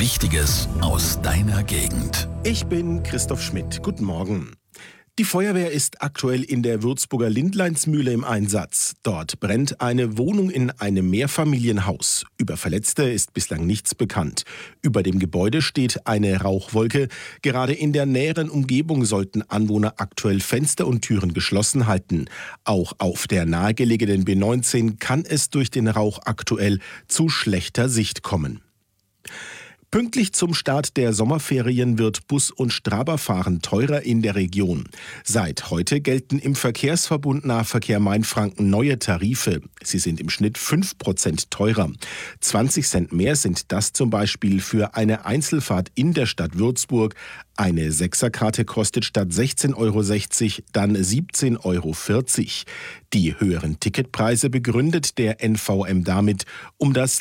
Wichtiges aus deiner Gegend. Ich bin Christoph Schmidt. Guten Morgen. Die Feuerwehr ist aktuell in der Würzburger Lindleinsmühle im Einsatz. Dort brennt eine Wohnung in einem Mehrfamilienhaus. Über Verletzte ist bislang nichts bekannt. Über dem Gebäude steht eine Rauchwolke. Gerade in der näheren Umgebung sollten Anwohner aktuell Fenster und Türen geschlossen halten. Auch auf der nahegelegenen B19 kann es durch den Rauch aktuell zu schlechter Sicht kommen. Pünktlich zum Start der Sommerferien wird Bus- und Straberfahren teurer in der Region. Seit heute gelten im Verkehrsverbund Nahverkehr Mainfranken neue Tarife. Sie sind im Schnitt 5% teurer. 20 Cent mehr sind das zum Beispiel für eine Einzelfahrt in der Stadt Würzburg. Eine Sechserkarte kostet statt 16,60 € dann 17,40 €. Die höheren Ticketpreise begründet der NVM damit, um das